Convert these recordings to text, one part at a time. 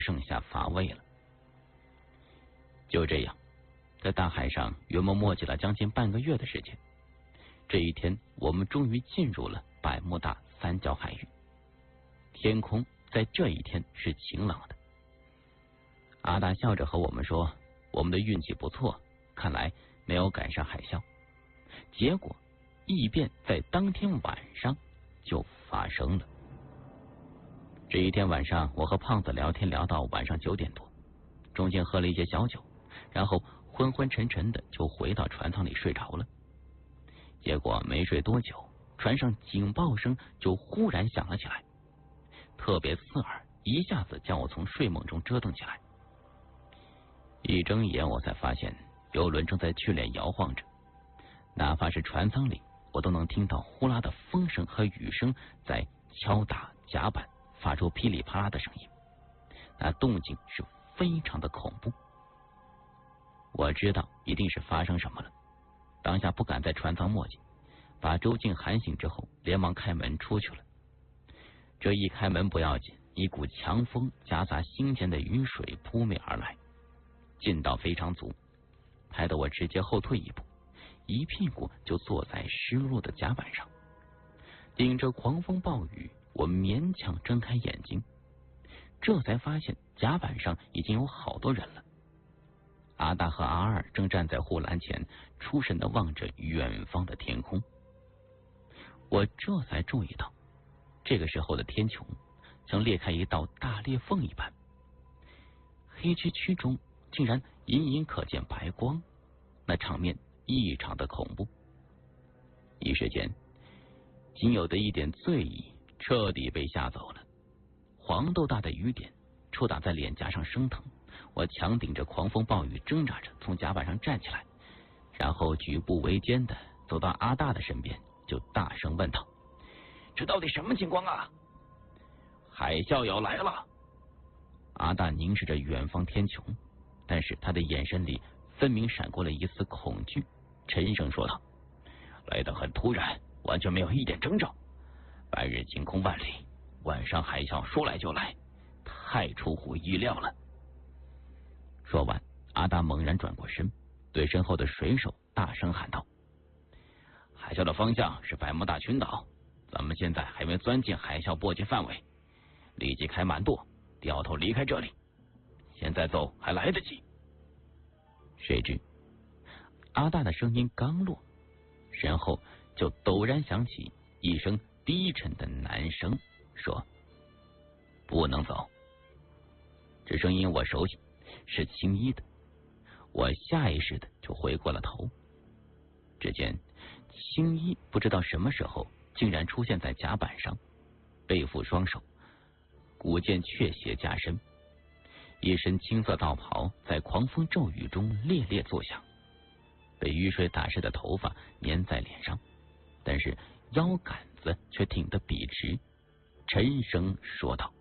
剩下乏味了。就这样，在大海上约莫磨叽了将近半个月的时间，这一天我们终于进入了百慕大三角海域。天空在这一天是晴朗的。阿大笑着和我们说，我们的运气不错，看来没有赶上海啸。结果异变在当天晚上就发生了。这一天晚上，我和胖子聊天聊到晚上9点多，中间喝了一些小酒，然后昏昏沉沉的就回到船舱里睡着了。结果没睡多久，船上警报声就忽然响了起来，特别刺耳，一下子将我从睡梦中折腾起来。一睁眼，我才发现游轮正在剧烈摇晃着，哪怕是船舱里，我都能听到呼啦的风声和雨声在敲打甲板，发出噼里啪啦的声音，那动静是非常的恐怖。我知道一定是发生什么了，当下不敢在船舱磨叽，把周静喊醒之后，连忙开门出去了。这一开门不要紧，一股强风夹杂新鲜的雨水扑面而来，劲道非常足，拍得我直接后退一步，一屁股就坐在湿漉漉的甲板上。顶着狂风暴雨，我勉强睁开眼睛，这才发现甲板上已经有好多人了。阿大和阿二正站在护栏前，出神的望着远方的天空。我这才注意到，这个时候的天穹曾裂开一道大裂缝一般，黑黢黢中竟然隐隐可见白光，那场面异常的恐怖。一时间，仅有的一点醉意彻底被吓走了，黄豆大的雨点触打在脸颊上生疼。我强顶着狂风暴雨，挣扎着从甲板上站起来，然后举步维艰的走到阿大的身边，就大声问道：“这到底什么情况啊？”“海啸要来了。”阿大凝视着远方天穹，但是他的眼神里分明闪过了一丝恐惧，沉声说道：“来得很突然，完全没有一点征兆，白日晴空万里，晚上海啸说来就来，太出乎意料了。”说完，阿大猛然转过身，对身后的水手大声喊道：“海啸的方向是百慕大群岛，咱们现在还没钻进海啸波及范围，立即开满舵，掉头离开这里，现在走还来得及。”谁知阿大的声音刚落，身后就陡然响起一声低沉的男声，说：“不能走。”这声音我熟悉，是青衣的。我下意识的就回过了头，只见青衣不知道什么时候竟然出现在甲板上，背负双手，古剑雀斜加身，一身青色道袍在狂风骤雨中猎猎作响，被雨水打湿的头发粘在脸上，但是腰杆子却挺得笔直，沉声说道：“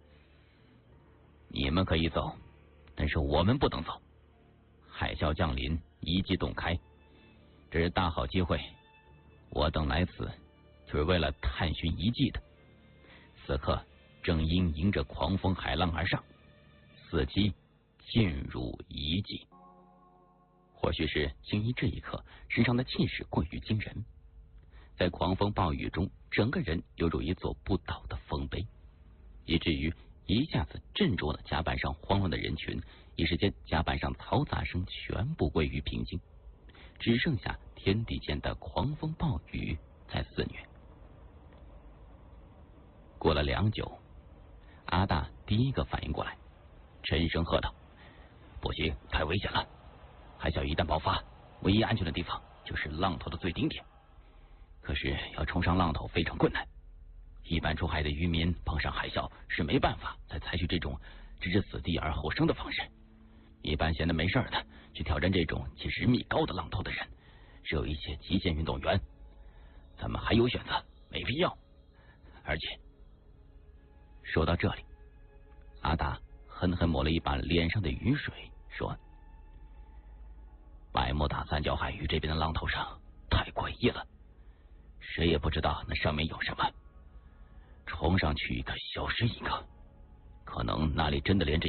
你们可以走，但是我们不能走。海啸降临，一季洞开，这是大好机会，我等来此就是为了探寻遗迹的。此刻正因迎着狂风海浪而上，伺机进入遗迹。”或许是青衣这一刻身上的气势过于惊人，在狂风暴雨中，整个人犹如一座不倒的丰碑，以至于一下子震住了甲板上慌乱的人群。一时间，甲板上嘈杂声全部归于平静，只剩下天地间的狂风暴雨在肆虐。过了良久，阿大第一个反应过来，沉声喝道：“不行，太危险了！海啸一旦爆发，唯一安全的地方就是浪头的最顶点。可是要冲上浪头非常困难，一般出海的渔民碰上海啸是没办法再采取这种置之死地而后生的方式。一般闲的没事的去挑战这种几10米高的浪头的人，只有一些极限运动员。咱们还有选择，没必要。而且……”说到这里，阿达狠狠抹了一把脸上的雨水，说：“百慕大三角海域这边的浪头上太诡异了，谁也不知道那上面有什么，冲上去一个消失一个，可能那里真的连着